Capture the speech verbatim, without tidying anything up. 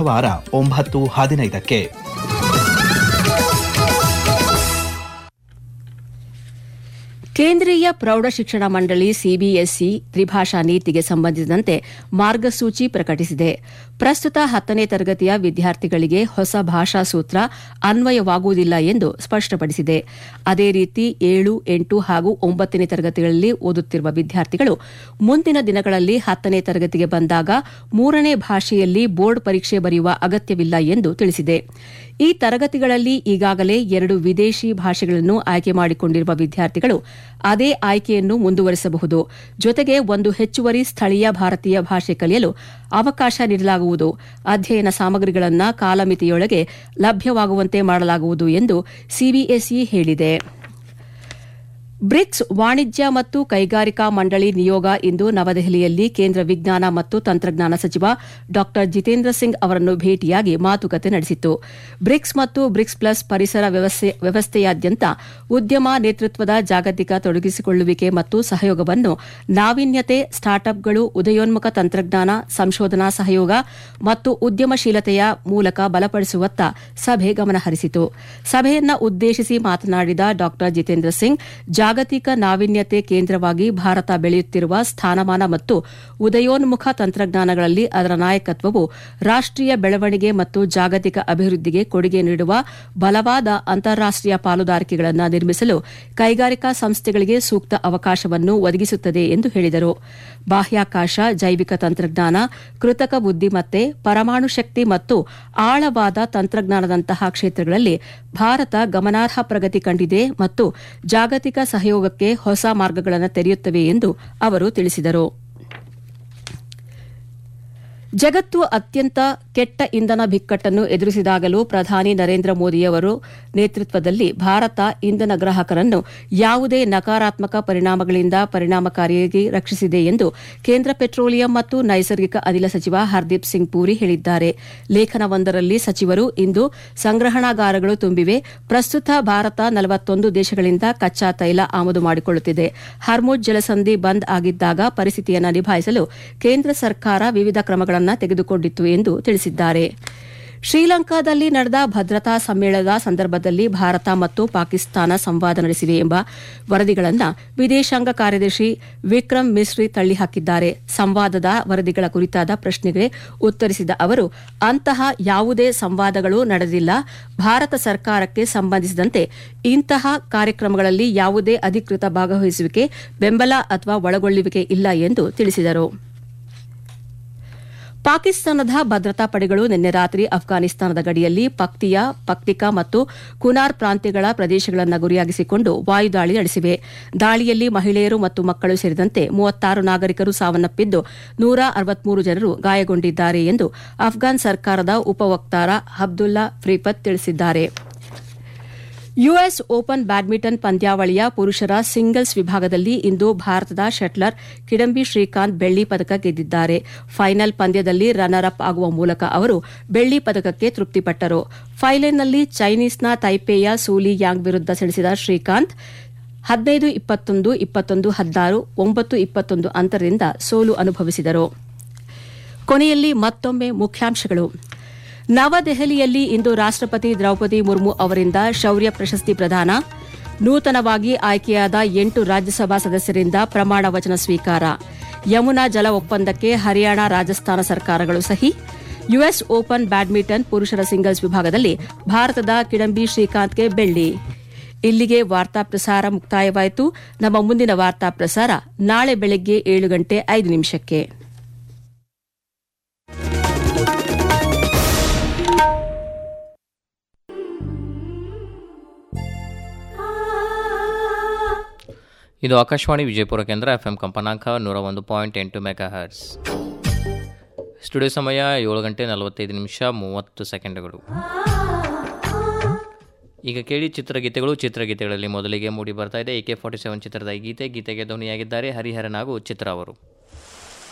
ಬುಧವಾರ ಒಂಬತ್ತು ಹದಿನೈದಕ್ಕೆ. ಕೇಂದ್ರೀಯ ಪ್ರೌಢಶಿಕ್ಷಣ ಮಂಡಳಿ ಸಿಬಿಎಸ್ಇ ತ್ರಿಭಾಷಾ ನೀತಿಗೆ ಸಂಬಂಧಿಸಿದಂತೆ ಮಾರ್ಗಸೂಚಿ ಪ್ರಕಟಿಸಿದೆ. ಪ್ರಸ್ತುತ ಹತ್ತನೇ ತರಗತಿಯ ವಿದ್ಯಾರ್ಥಿಗಳಿಗೆ ಹೊಸ ಭಾಷಾ ಸೂತ್ರ ಅನ್ವಯವಾಗುವುದಿಲ್ಲ ಎಂದು ಸ್ಪಷ್ಟಪಡಿಸಿದೆ. ಅದೇ ರೀತಿ ಏಳು, ಎಂಟು ಹಾಗೂ ಒಂಬತ್ತನೇ ತರಗತಿಗಳಲ್ಲಿ ಓದುತ್ತಿರುವ ವಿದ್ಯಾರ್ಥಿಗಳು ಮುಂದಿನ ದಿನಗಳಲ್ಲಿ ಹತ್ತನೇ ತರಗತಿಗೆ ಬಂದಾಗ ಮೂರನೇ ಭಾಷೆಯಲ್ಲಿ ಬೋರ್ಡ್ ಪರೀಕ್ಷೆ ಬರೆಯುವ ಅಗತ್ಯವಿಲ್ಲ ಎಂದು ತಿಳಿಸಿದೆ. ಈ ತರಗತಿಗಳಲ್ಲಿ ಈಗಾಗಲೇ ಎರಡು ವಿದೇಶಿ ಭಾಷೆಗಳನ್ನು ಆಯ್ಕೆ ಮಾಡಿಕೊಂಡಿರುವ ವಿದ್ಯಾರ್ಥಿಗಳು ಅದೇ ಆಯ್ಕೆಯನ್ನು ಮುಂದುವರಿಸಬಹುದು. ಜೊತೆಗೆ ಒಂದು ಹೆಚ್ಚುವರಿ ಸ್ಥಳೀಯ ಭಾರತೀಯ ಭಾಷೆ ಕಲಿಯಲು ಅವಕಾಶ ನೀಡಲಾಗುವುದು. ಅಧ್ಯಯನ ಸಾಮಗ್ರಿಗಳನ್ನು ಕಾಲಮಿತಿಯೊಳಗೆ ಲಭ್ಯವಾಗುವಂತೆ ಮಾಡಲಾಗುವುದು ಎಂದು ಸಿಬಿಎಸ್ಇ ಹೇಳಿದೆ. ಬ್ರಿಕ್ಸ್ ವಾಣಿಜ್ಯ ಮತ್ತು ಕೈಗಾರಿಕಾ ಮಂಡಳಿ ನಿಯೋಗ ಇಂದು ನವದೆಹಲಿಯಲ್ಲಿ ಕೇಂದ್ರ ವಿಜ್ಞಾನ ಮತ್ತು ತಂತ್ರಜ್ಞಾನ ಸಚಿವ ಡಾ ಜಿತೇಂದ್ರ ಸಿಂಗ್ ಅವರನ್ನು ಭೇಟಿಯಾಗಿ ಮಾತುಕತೆ ನಡೆಸಿತು. ಬ್ರಿಕ್ಸ್ ಮತ್ತು ಬ್ರಿಕ್ಸ್ ಪ್ಲಸ್ ಪರಿಸರ ವ್ಯವಸ್ಥೆಯಾದ್ಯಂತ ಉದ್ಯಮ ನೇತೃತ್ವದ ಜಾಗತಿಕ ತೊಡಗಿಸಿಕೊಳ್ಳುವಿಕೆ ಮತ್ತು ಸಹಯೋಗವನ್ನು ನಾವೀನ್ಯತೆ, ಸ್ಟಾರ್ಟ್ಅಪ್ಗಳು, ಉದಯೋನ್ಮುಖ ತಂತ್ರಜ್ಞಾನ, ಸಂಶೋಧನಾ ಸಹಯೋಗ ಮತ್ತು ಉದ್ಯಮಶೀಲತೆಯ ಮೂಲಕ ಬಲಪಡಿಸುವತ್ತ ಸಭೆ ಗಮನಹರಿಸಿತು. ಸಭೆಯನ್ನು ಉದ್ದೇಶಿಸಿ ಮಾತನಾಡಿದ ಡಾ ಜಿತೇಂದ್ರ ಸಿಂಗ್, ಜಾಗತಿಕ ನಾವೀನ್ಯತೆ ಕೇಂದ್ರವಾಗಿ ಭಾರತ ಬೆಳೆಯುತ್ತಿರುವ ಸ್ಥಾನಮಾನ ಮತ್ತು ಉದಯೋನ್ಮುಖ ತಂತ್ರಜ್ಞಾನಗಳಲ್ಲಿ ಅದರ ನಾಯಕತ್ವವು ರಾಷ್ಟೀಯ ಬೆಳವಣಿಗೆ ಮತ್ತು ಜಾಗತಿಕ ಅಭಿವೃದ್ಧಿಗೆ ಕೊಡುಗೆ ನೀಡುವ ಬಲವಾದ ಅಂತಾರಾಷ್ಟೀಯ ಪಾಲುದಾರಿಕೆಗಳನ್ನು ನಿರ್ಮಿಸಲು ಕೈಗಾರಿಕಾ ಸಂಸ್ಥೆಗಳಿಗೆ ಸೂಕ್ತ ಅವಕಾಶವನ್ನು ಒದಗಿಸುತ್ತದೆ ಎಂದು ಹೇಳಿದರು. ಬಾಹ್ಯಾಕಾಶ, ಜೈವಿಕ ತಂತ್ರಜ್ಞಾನ, ಕೃತಕ ಬುದ್ದಿಮತ್ತೆ, ಪರಮಾಣು ಶಕ್ತಿ ಮತ್ತು ಆಳವಾದ ತಂತ್ರಜ್ಞಾನದಂತಹ ಕ್ಷೇತ್ರಗಳಲ್ಲಿ ಭಾರತ ಗಮನಾರ್ಹ ಪ್ರಗತಿ ಕಂಡಿದೆ ಮತ್ತು ಜಾಗತಿಕ ಸಹಯೋಗಕ್ಕೆ ಹೊಸ ಮಾರ್ಗಗಳನ್ನು ತೆರೆಯುತ್ತವೆ ಎಂದು ಅವರು ತಿಳಿಸಿದರು. ಜಗತ್ತು ಅತ್ಯಂತ ಕೆಟ್ಟ ಇಂಧನ ಬಿಕ್ಕಟ್ಟನ್ನು ಎದುರಿಸಿದಾಗಲೂ ಪ್ರಧಾನಿ ನರೇಂದ್ರ ಮೋದಿಯವರ ನೇತೃತ್ವದಲ್ಲಿ ಭಾರತ ಇಂಧನ ಗ್ರಾಹಕರನ್ನು ಯಾವುದೇ ನಕಾರಾತ್ಮಕ ಪರಿಣಾಮಗಳಿಂದ ಪರಿಣಾಮಕಾರಿಯಾಗಿ ರಕ್ಷಿಸಿದೆ ಎಂದು ಕೇಂದ್ರ ಪೆಟ್ರೋಲಿಯಂ ಮತ್ತು ನೈಸರ್ಗಿಕ ಅನಿಲ ಸಚಿವ ಹರ್ದೀಪ್ ಸಿಂಗ್ ಪೂರಿ ಹೇಳಿದ್ದಾರೆ. ಲೇಖನವೊಂದರಲ್ಲಿ ಸಚಿವರು ಇಂದು ಸಂಗ್ರಹಣಾಗಾರಗಳು ತುಂಬಿವೆ. ಪ್ರಸ್ತುತ ಭಾರತ ನಲವತ್ತೊಂದು ದೇಶಗಳಿಂದ ಕಚ್ಚಾ ತೈಲ ಆಮದು ಮಾಡಿಕೊಳ್ಳುತ್ತಿದೆ. ಹರ್ಮುಜ್ ಜಲಸಂಧಿ ಬಂದ್ ಆಗಿದ್ದಾಗ ಪರಿಸ್ಥಿತಿಯನ್ನು ನಿಭಾಯಿಸಲು ಕೇಂದ್ರ ಸರ್ಕಾರ ವಿವಿಧ ಕ್ರಮಗಳನ್ನು ತೆಗೆದುಕೊಂಡಿತ್ತು ಎಂದು ತಿಳಿಸಿದ್ದಾರೆ. ಶ್ರೀಲಂಕಾದಲ್ಲಿ ನಡೆದ ಭದ್ರತಾ ಸಮ್ಮೇಳನದ ಸಂದರ್ಭದಲ್ಲಿ ಭಾರತ ಮತ್ತು ಪಾಕಿಸ್ತಾನ ಸಂವಾದ ನಡೆಸಿವೆ ಎಂಬ ವರದಿಗಳನ್ನು ವಿದೇಶಾಂಗ ಕಾರ್ಯದರ್ಶಿ ವಿಕ್ರಮ್ ಮಿಸ್ರಿ ತಳ್ಳಿಹಾಕಿದ್ದಾರೆ. ಸಂವಾದದ ವರದಿಗಳ ಕುರಿತಾದ ಪ್ರಶ್ನೆಗೆ ಉತ್ತರಿಸಿದ ಅವರು, ಅಂತಹ ಯಾವುದೇ ಸಂವಾದಗಳು ನಡೆದಿಲ್ಲ. ಭಾರತ ಸರ್ಕಾರಕ್ಕೆ ಸಂಬಂಧಿಸಿದಂತೆ ಇಂತಹ ಕಾರ್ಯಕ್ರಮಗಳಲ್ಲಿ ಯಾವುದೇ ಅಧಿಕೃತ ಭಾಗವಹಿಸುವಿಕೆ, ಬೆಂಬಲ ಅಥವಾ ಒಳಗೊಳ್ಳುವಿಕೆ ಇಲ್ಲ ಎಂದು ತಿಳಿಸಿದರು. ಪಾಕಿಸ್ತಾನದ ಭದ್ರತಾ ಪಡೆಗಳು ನಿನ್ನೆ ರಾತ್ರಿ ಅಫ್ಘಾನಿಸ್ತಾನದ ಗಡಿಯಲ್ಲಿ ಪಕ್ತಿಯಾ, ಪಕ್ತಿಕಾ ಮತ್ತು ಕುನಾರ್ ಪ್ರಾಂತ್ಯಗಳ ಪ್ರದೇಶಗಳನ್ನು ಗುರಿಯಾಗಿಸಿಕೊಂಡು ವಾಯುದಾಳಿ ನಡೆಸಿವೆ. ದಾಳಿಯಲ್ಲಿ ಮಹಿಳೆಯರು ಮತ್ತು ಮಕ್ಕಳು ಸೇರಿದಂತೆ ಮೂವತ್ತಾರು ನಾಗರಿಕರು ಸಾವನ್ನಪ್ಪಿದ್ದು ನೂರ ಅರವತ್ಮೂರು ಜನರು ಗಾಯಗೊಂಡಿದ್ದಾರೆ ಎಂದು ಅಫ್ಘಾನ್ ಸರ್ಕಾರದ ಉಪವಕ್ತಾರ ಅಬ್ದುಲ್ಲಾ ಫ್ರೀಪತ್ ತಿಳಿಸಿದ್ದಾರೆ. ಯುಎಸ್ ಓಪನ್ ಬ್ಯಾಡ್ಮಿಂಟನ್ ಪಂದ್ಯಾವಳಿಯ ಪುರುಷರ ಸಿಂಗಲ್ಸ್ ವಿಭಾಗದಲ್ಲಿ ಇಂದು ಭಾರತದ ಶಟ್ಲರ್ ಕಿಡಂಬಿ ಶ್ರೀಕಾಂತ್ ಬೆಳ್ಳಿ ಪದಕ ಗೆದ್ದಿದ್ದಾರೆ. ಫೈನಲ್ ಪಂದ್ಯದಲ್ಲಿ ರನ್ನರ್ ಅಪ್ ಆಗುವ ಮೂಲಕ ಅವರು ಬೆಳ್ಳಿ ಪದಕಕ್ಕೆ ತೃಪ್ತಿಪಟ್ಟರು. ಫೈನಲ್ನಲ್ಲಿ ಚೈನೀಸ್ನ ತೈಪೇಯ ಸೂಲಿ ಯಾಂಗ್ ವಿರುದ್ಧ ಸೆಣಸಿದ ಶ್ರೀಕಾಂತ್ ಹದಿನೈದು ಇಪ್ಪತ್ತೊಂದು, ಇಪ್ಪತ್ತೊಂದು ಹದಿನಾರು, ಒಂಬತ್ತು ಇಪ್ಪತ್ತೊಂದು ಅಂತರದಿಂದ ಸೋಲು ಅನುಭವಿಸಿದರು. ಕೊನೆಯಲ್ಲಿ ಮತ್ತೊಮ್ಮೆ ಮುಖ್ಯಾಂಶಗಳು. ನವದೆಹಲಿಯಲ್ಲಿ ಇಂದು ರಾಷ್ಟಪತಿ ದ್ರೌಪದಿ ಮುರ್ಮು ಅವರಿಂದ ಶೌರ್ಯ ಪ್ರಶಸ್ತಿ ಪ್ರದಾನ. ನೂತನವಾಗಿ ಆಯ್ಕೆಯಾದ ಎಂಟು ರಾಜ್ಯಸಭಾ ಸದಸ್ಯರಿಂದ ಪ್ರಮಾಣ ವಚನ ಸ್ವೀಕಾರ. ಯಮುನಾ ಜಲ ಒಪ್ಪಂದಕ್ಕೆ ಹರಿಯಾಣ, ರಾಜಸ್ಥಾನ ಸರ್ಕಾರಗಳು ಸಹಿ. ಯುಎಸ್ ಓಪನ್ ಬ್ಯಾಡ್ಮಿಂಟನ್ ಪುರುಷರ ಸಿಂಗಲ್ಸ್ ವಿಭಾಗದಲ್ಲಿ ಭಾರತದ ಕಿಡಂಬಿ ಶ್ರೀಕಾಂತ್ಗೆ ಬೆಳ್ಳಿ. ಇಲ್ಲಿಗೆ ವಾರ್ತಾ ಪ್ರಸಾರ ಮುಕ್ತಾಯವಾಯಿತು. ನಮ್ಮ ಮುಂದಿನ ವಾರ್ತಾ ಪ್ರಸಾರ ನಾಳೆ ಬೆಳಗ್ಗೆ ಏಳು ಗಂಟೆ ಐದು ನಿಮಿಷಕ್ಕೆ. ಇದು ಆಕಾಶವಾಣಿ ವಿಜಯಪುರ ಕೇಂದ್ರ, ಎಫ್ ಎಂ ಕಂಪನಾಂಕ ನೂರ ಒಂದು ಪಾಯಿಂಟ್ ಎಂಟು ಮೆಗಾ ಹರ್ಟ್ಸ್. ಸ್ಟುಡಿಯೋ ಸಮಯ ಏಳು ಗಂಟೆ ನಲವತ್ತೈದು ನಿಮಿಷ ಮೂವತ್ತು ಸೆಕೆಂಡ್ಗಳು. ಈಗ ಕೇಳಿ ಚಿತ್ರಗೀತೆಗಳು. ಚಿತ್ರಗೀತೆಗಳಲ್ಲಿ ಮೊದಲಿಗೆ ಮೂಡಿ ಬರ್ತಾ ಇದೆ ಎ ಕೆ ಫಾರ್ಟಿ ಸೆವೆನ್ ಚಿತ್ರದ ಗೀತೆ. ಗೀತೆಗೆ ಧ್ವನಿಯಾಗಿದ್ದಾರೆ ಹರಿಹರನ್ ಹಾಗೂ ಚಿತ್ರ ಅವರು.